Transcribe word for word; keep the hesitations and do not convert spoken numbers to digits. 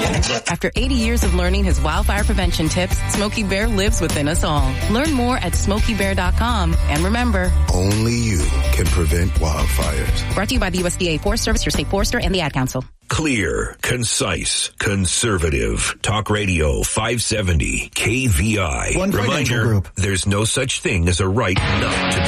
After eighty years of learning his wildfire prevention tips, Smokey Bear lives within us all. Learn more at smokey bear dot com. And remember, only you can prevent wildfires. Brought to you by the U S D A Forest Service, your state forester, and the Ad Council. Clear, concise, conservative. Talk Radio five seventy K V I. One Reminder, group. There's no such thing as a right not to